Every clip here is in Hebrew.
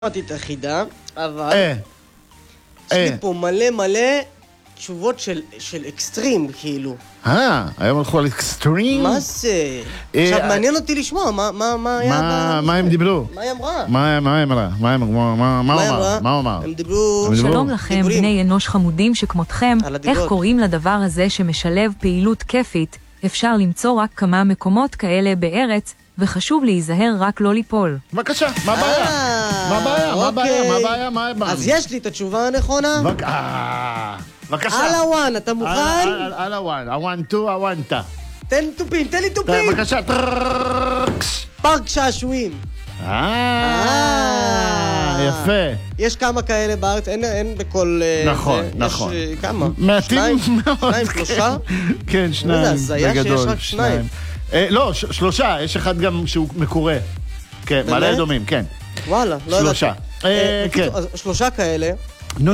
אמרתי את החידה, אבל יש לי פה מלא תשובות של אקסטרים, כאילו. היום הלכו על אקסטרים? מה זה? עכשיו, מעניין אותי לשמוע, מה היה... מה הם דיברו? מה היא אמרה? מה אמרה? מה אמר? הם דיברו... שלום לכם, בני אנוש חמודים שכמותכם, איך קוראים לדבר הזה שמשלב פעילות כיפית? אפשר למצוא רק כמה מקומות כאלה בארץ, וחשוב להיזהר רק לא ליפול. בבקשה, מה הבעיה? מה הבעיה? אז יש לי את התשובה הנכונה. בבקשה. על הוואן, אתה מוכן? על הוואן, הוואן טו, הוואן טה. תן לי תופים. בבקשה. פארק שעשועים. יפה. יש כמה כאלה בארץ, אין בכל... נכון. יש כמה? מעטים מאוד. שניים, שלושה? כן, שניים. זה הזיה שיש רק שניים. לא, שלושה, יש אחד גם שהוא מקורה. כן, מעלה אדומים, כן. וואלה, לא יודעת. שלושה. כן. שלושה כאלה. נו.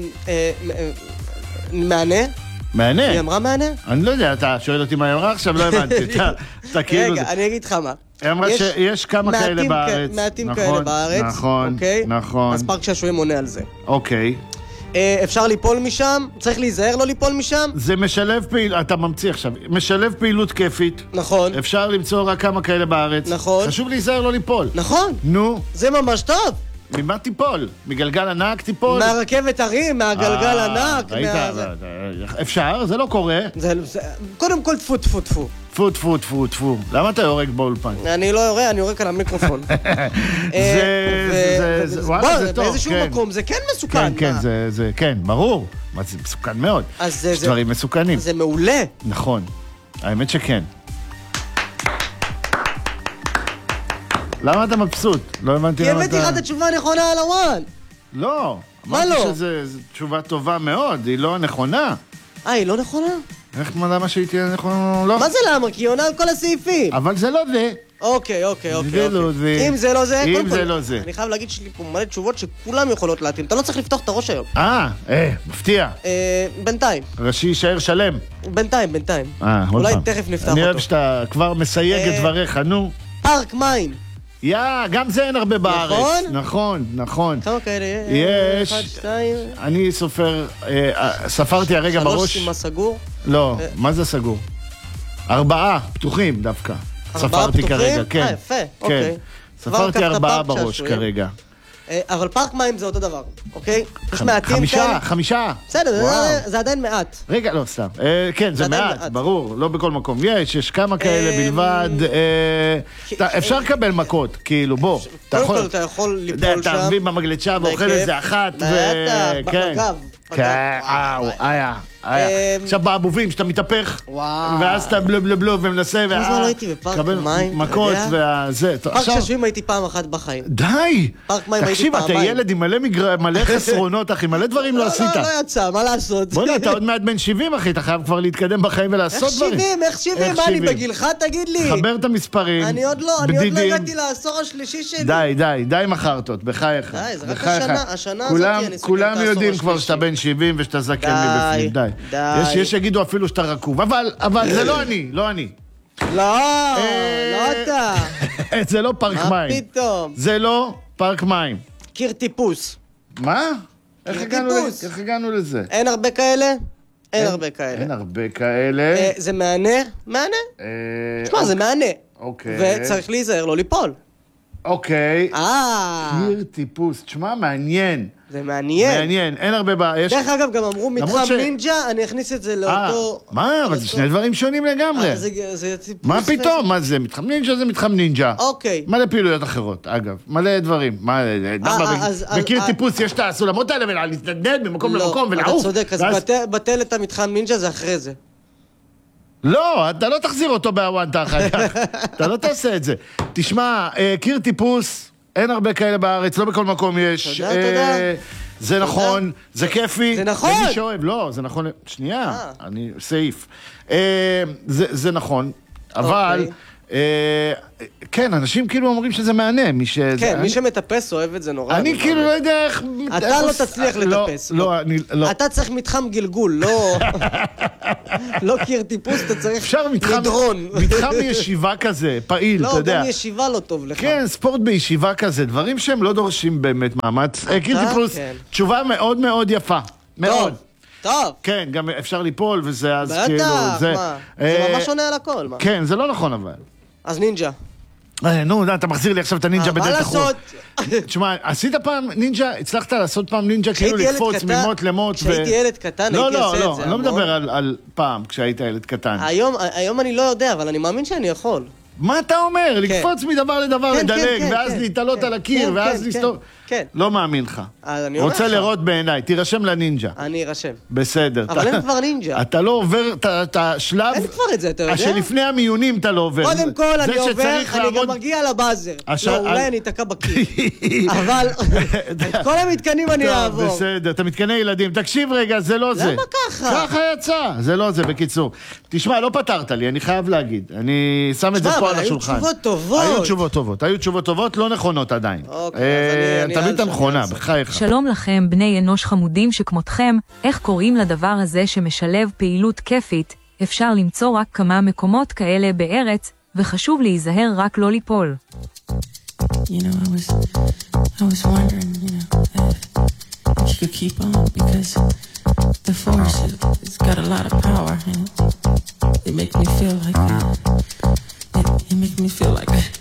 מענה? מענה? היא אמרה מענה? אני לא יודע, אתה שואל אותי מה היא אמרה עכשיו? לא הבנתי. אתה כאילו... רגע, אני אגיד לך מה. היא אמרה שיש כמה כאלה בארץ. מעטים כאלה בארץ. נכון. אז פארק שעשועים עונה על זה. אוקיי. אפשר ליפול משם? צריך להיזהר לא ליפול משם? זה משלב פעילות, אתה ממציא עכשיו, משלב פעילות כיפית. נכון. אפשר למצוא רק כמה כאלה בארץ. נכון. חשוב להיזהר לא ליפול. נכון. נו. זה ממש טוב. ממה תיפול? מגלגל ענק תיפול? מהרכבת הרים, מהגלגל ענק. ראית? אפשר, זה לא קורה. קודם כל טפו. טפו. למה אתה יורק באולפן? אני לא יורק, אני יורק על המיקרופון. זה טוב. באיזשהו מקום זה כן מסוכן. כן, ברור. זה מסוכן מאוד. יש דברים מסוכנים. זה מעולה. נכון. האמת שכן. למה אתה מבסוט? לא הבנתי למה אתה... כי הבאתי לך את התשובה הנכונה על הוואן. לא. מה לא? אמרתי שזו תשובה טובה מאוד, היא לא נכונה. היא לא נכונה? איך למה שהיא תהיה נכונה? לא. מה זה למה? כי היא עונה על כל הסעיפים. אבל זה לא זה. אוקיי. זה לא זה. אם זה לא זה, אם זה לא זה. אני חייב להגיד שיש לי פה מלא תשובות שכולם יכולות להתאים. אתה לא צריך לפתוח את הראש היום. מפתיע. בינתיים. ראשי יישאר שלם. בינתיים. אולי תכף נפתח אותו. אני אוהב שאתה כבר מסייג את דבריך, נו. פארק מים. גם זה אין הרבה בארץ. נכון. כמה כאלה יש? 1, 2... אני ספרתי הרגע בראש. 3 עם הסגור? לא, מה זה סגור? 4 פתוחים דווקא. 4 ספרתי כרגע, כן. יפה, אוקיי. ספרתי 4 בראש כרגע. אבל פארק מים זה אותו דבר, אוקיי? יש מעטים כאלה. 5. בסדר, זה עדיין מעט. רגע, לא, סתם. כן, זה מעט, ברור, לא בכל מקום. יש כמה כאלה בלבד. אפשר לקבל מכות, כאילו, בוא. קודם כל אתה יכול ליפול שם. אתה מבין במגלצ'ה ואוכל איזה אחת. בגב. כן, היה. עכשיו באבובים שאתה מתהפך, ואז אתה בלו ומנסה, כמה זמן לא הייתי בפארק מים, מכות וזה. פארק שעשועים הייתי פעם אחת בחיים. די! פארק מים הייתי תקשיב, פעמיים. אתה ילד עם מלא חסרונות, אחי, מלא דברים לא עשית. לא יצא, מה לעשות? בוא'נה, אתה עוד מעט בן 70, אחי, אתה חייב כבר להתקדם בחיים ולעשות דברים. איך 70? מה, אני בגילך, תגיד לי? חבר את המספרים. אני עוד לא הגעתי לעשור השלישי שלי. די מחרטות, בחייך. די, זה רק השנה הזאת אני סוגר את כולם העשור יודעים כבר השלישי. שאתה בן 70 ושאתה זקן מבפנים, די. יש שיגידו אפילו שאתה רקוב, אבל זה לא אני. לא אתה. זה לא פארק מים. מה פתאום? זה לא פארק מים. קיר טיפוס. מה? איך הגענו לזה? אין הרבה כאלה? אין הרבה כאלה. זה מענה? תשמע, זה מענה. אוקיי. וצריך להיזהר לא ליפול. אוקיי. קיר טיפוס. תשמע, מעניין. זה מעניין. אין הרבה בעיה. דרך אגב, גם אמרו מתחם נינג'ה, אני אכניס את זה לאותו... מה? אבל זה שני דברים שונים לגמרי. מה פתאום? מה זה? מתחם נינג'ה זה מתחם נינג'ה. אוקיי. מלא פעילויות אחרות, אגב. מלא דברים. בקיר טיפוס יש את הסולמות האלה ולהתנדנד ממקום למקום ולעוף. אתה צודק, אז בטל את המתחם נינג'ה זה אחרי זה. לא, אתה לא תחזיר אותו בהוואנטה אחר כך. אתה לא תעשה את זה. תשמע, קיר טיפוס... אין הרבה כאלה בארץ, לא בכל מקום יש. תודה. זה נכון, זה כיפי. זה נכון. למי שאוהב, לא, זה נכון. שנייה, אני סעיף. זה נכון, אבל כן, אנשים כאילו אומרים שזה מענה. כן, מי שמטפס אוהב את זה נורא. אני כאילו לא יודע איך... אתה לא תצליח לטפס. לא, אני לא. אתה צריך מתחם גלגול, לא קיר טיפוס, אתה צריך מדרון. מתחם ישיבה כזה, פעיל, אתה יודע. לא, גם ישיבה לא טוב לך. כן, ספורט בישיבה כזה, דברים שהם לא דורשים באמת מאמץ. קיר טיפוס, תשובה מאוד מאוד יפה. מאוד. טוב. כן, גם אפשר ליפול, וזה אז כאילו... בטח, מה? זה ממש עונה על הכל, מה? כן, זה לא נכון אבל. אז נינג'ה. נו, אתה מחזיר לי עכשיו את הנינג'ה בדלת החור. מה לעשות? תשמע, עשית פעם נינג'ה, הצלחת לעשות פעם נינג'ה, כאילו לקפוץ ממות למות. כשהייתי ילד קטן, הייתי עושה את זה. לא, אני לא מדבר על פעם, כשהיית ילד קטן. היום אני לא יודע, אבל אני מאמין שאני יכול. מה אתה אומר? לקפוץ מדבר לדבר, לדלג, ואז להתעלות על הקיר, ואז לסתור... לא מאמין לך. רוצה לראות בעיניי, תירשם לנינג'ה. אני ארשם. בסדר. אבל אין כבר נינג'ה. אתה לא עובר את השלב... אין כבר את זה, אתה יודע? שלפני המיונים אתה לא עובר. קודם כל אני עובר, אני גם מגיע לבאזר. לא, אולי אני אתקע בקיר. אבל את כל המתקנים אני אעבור. בסדר, אתה מתקני ילדים. תקשיב רגע, זה לא זה. למה ככה? ככה יצא, זה לא זה, בקיצור. תשמע, לא פתרת לי, אני חייב להגיד. אני שם את זה פה על השולחן. היו תשובות טובות. היו תשובות טובות, לא נכונות עדיין. תמיד אתה נכונה, בחייך. שלום לכם, בני אנוש חמודים שכמותכם, איך קוראים לדבר הזה שמשלב פעילות כיפית? אפשר למצוא רק כמה מקומות כאלה בארץ, וחשוב להיזהר רק לא ליפול. You know, I was wondering, if you could keep on, because the force, it's got a lot of power, and it makes me feel like, it makes me feel like